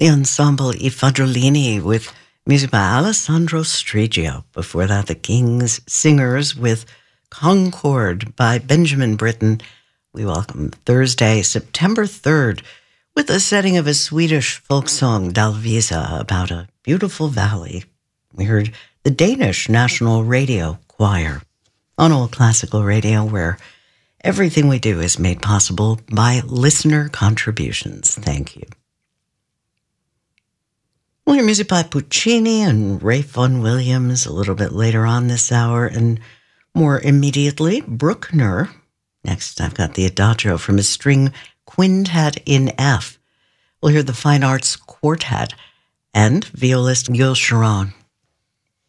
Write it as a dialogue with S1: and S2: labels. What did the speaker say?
S1: The ensemble I Fagiolini with music by Alessandro Striggio. Before that, the King's Singers with Concord by Benjamin Britten. We welcome Thursday, September 3rd, with a setting of a Swedish folk song, Dalvisa, about a beautiful valley. We heard the Danish National Radio Choir on Old Classical Radio, where everything we do is made possible by listener contributions. Thank you. We'll hear music by Puccini and Ralph Vaughan Williams a little bit later on this hour, and more immediately, Bruckner. Next, I've got the Adagio from his string quintet in F. We'll hear the Fine Arts Quartet and violist Gil Sharon.